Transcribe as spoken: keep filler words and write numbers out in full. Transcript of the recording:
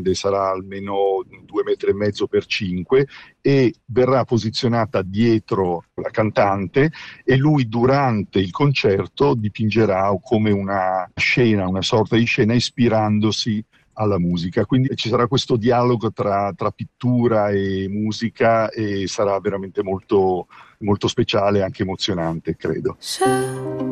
grande, sarà almeno due metri e mezzo per cinque, e verrà posizionata dietro la cantante e lui durante il concerto dipingerà come una scena, una sorta di scena ispirandosi alla musica. Quindi ci sarà questo dialogo tra, tra pittura e musica e sarà veramente molto, molto speciale e anche emozionante, credo.